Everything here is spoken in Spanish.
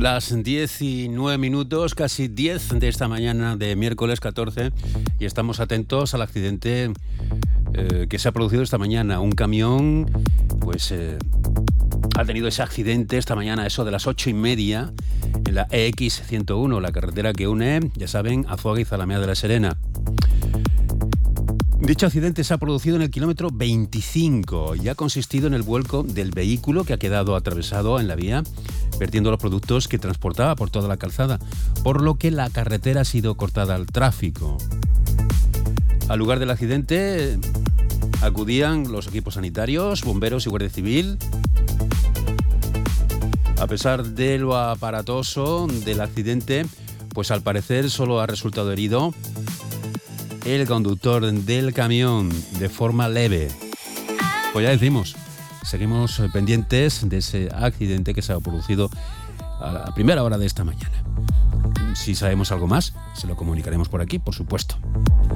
Las 10:09, casi 10 de esta mañana de miércoles 14, y estamos atentos al accidente que se ha producido esta mañana. Un camión ha tenido ese accidente esta mañana, eso de las 8:30, en la EX101, la carretera que une, ya saben, Azuaga y Zalamea de la Serena. Dicho accidente se ha producido en el kilómetro 25 y ha consistido en el vuelco del vehículo, que ha quedado atravesado en la vía, vertiendo los productos que transportaba por toda la calzada, por lo que la carretera ha sido cortada al tráfico. Al lugar del accidente acudían los equipos sanitarios, bomberos y Guardia Civil. A pesar de lo aparatoso del accidente, pues al parecer solo ha resultado herido el conductor del camión de forma leve. Pues ya decimos, seguimos pendientes de ese accidente que se ha producido a la primera hora de esta mañana. Si sabemos algo más, se lo comunicaremos por aquí, por supuesto.